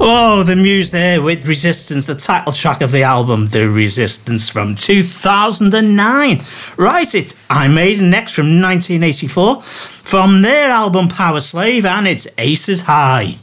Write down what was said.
Oh, the Muse there with Resistance, the title track of the album, The Resistance, from 2009. Right, it's Iron Maiden next from 1984, from their album Power Slave, and it's Aces High.